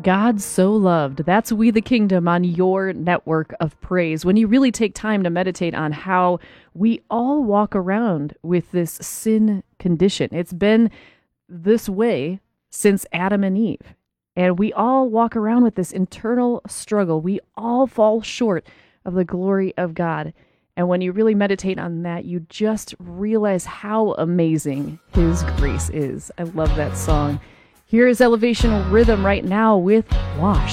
God so loved. That's We the Kingdom on your network of praise. When you really take time to meditate on how we all walk around with this sin condition, it's been this way since Adam and Eve. And we all walk around with this internal struggle. We all fall short of the glory of God. And when you really meditate on that, you just realize how amazing His grace is. I love that song. Here is Elevation Rhythm right now with Wash.